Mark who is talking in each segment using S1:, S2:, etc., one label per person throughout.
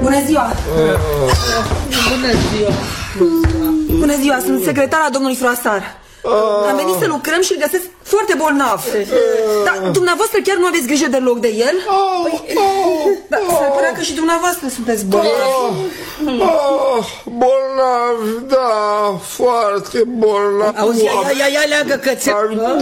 S1: Bună ziua!
S2: Bună ziua!
S1: Bună ziua, sunt secretara domnului Froasar. Am venit să lucrăm și îl găsesc foarte bolnav. Dar dumneavoastră chiar nu aveți grijă deloc de el? Dar s-ar părea că și dumneavoastră sunteți bolnav.
S3: Bolnav, da, foarte bolnav.
S2: Auzi, ia leagă cățel.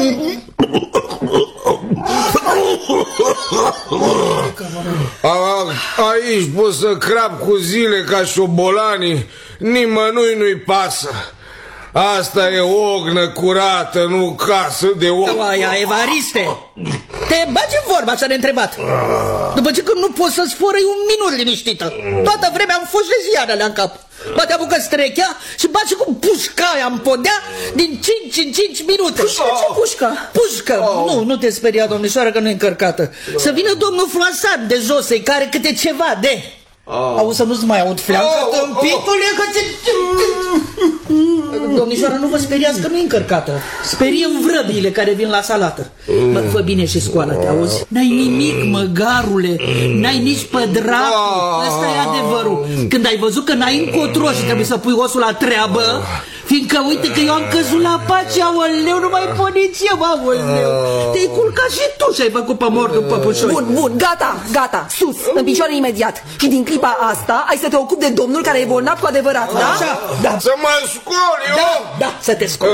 S3: Aici pot să crap cu zile ca șobolanii. Nimănui nu-i pasă. Asta e ognă curată, nu casă de om.
S2: Aia, Evariste, te bagi în vorba, ți-a întrebat. După ce când nu poți să-ți fărăi un minut liniștită. Toată vremea am fost lezianele în cap. Bă, te apucă strechea și baci cu pușcaia în podea din 5 în 5 minute.
S1: Pușcă? Ce pușcă?
S2: Pușcă, nu te speria, domnișoară, că nu e încărcată. Să vină domnul Froasar de jos să-i care câte ceva de... Auzi, să nu-ți mai aud fleancă, tâmpitule, că ți... Domnișoară, nu vă speriați că nu e încărcată. Speriem vrăbile care vin la salată. Mă, fă bine și scoală-te, auzi? N-ai nimic, măgarule. N-ai nici pe dracu. Ăsta e adevărul. Când ai văzut că n-ai încotro și trebuie să pui osul la treabă, fiindcă uite că eu am căzut la pace, aoleu, nu mai pot nici eu, aoleu. Te-ai culcat și tu și ai făcut pe mor după pușoi.
S1: Bun, gata, sus, în picioare imediat. Și din clipa asta ai să te ocupi de domnul care e bolnav cu adevărat, da?
S2: Așa, da.
S3: Să mă scol eu?
S2: Da, să te scol.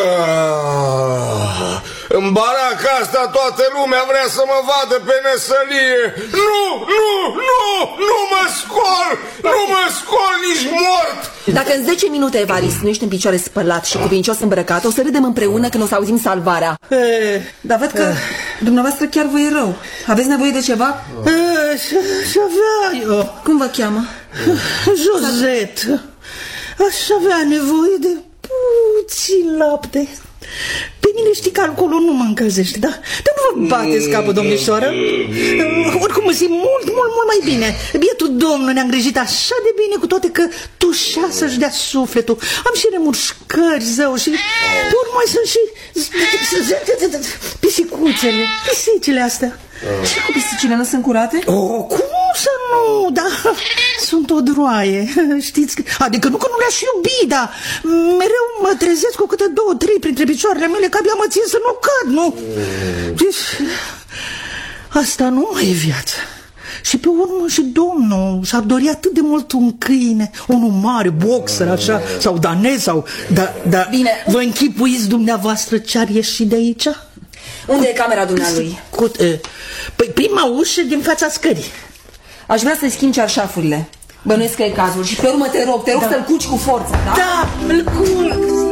S3: În baraca asta toată lumea vrea să mă vadă pe năsălie. Nu mă scol! Nu mă scol nici mort!
S1: Dacă în 10 minute, Evarist, nu ești în picioare spălat și cuvincios îmbrăcat, o să râdem împreună când o să auzim salvarea. Dar văd că dumneavoastră chiar vă e rău. Aveți nevoie de ceva?
S2: Și avea eu.
S1: Cum vă cheamă?
S2: Josette. Aș avea nevoie de puțin lapte. Pe mine, știi că alcoolul nu mă încălzește, da? Dar nu vă bateți capul, domnișoară. Oricum mă simt mult mai bine. Bietul domnul ne-a îngrijit așa de bine, cu toate că tușea să-și dea sufletul. Am și remușcări, zău, și pe urmă mai sunt și pisicile astea.
S1: Și cu pisicile nu sunt curate?
S2: Cum să nu, da, sunt o droaie, știți? Adică nu că nu le-aș iubi, dar mereu mă trezesc cu câte 2-3 printre picioarele mele, că abia mă țin să nu cad, nu? Deci, asta nu mai e viață. Și pe urmă și domnul și-ar dori atât de mult un câine, unul mare, boxer, așa, sau danez, sau... Da, bine. Vă închipuiți dumneavoastră ce-ar ieși de aici?
S1: Unde e camera dumnealui?
S2: Păi prima ușă din fața scării.
S1: Aș vrea să-i schimb cearșafurile. Bănuiesc că e cazul. Și pe urmă te rog să-l culci cu forță, da?
S2: Da, îl culc.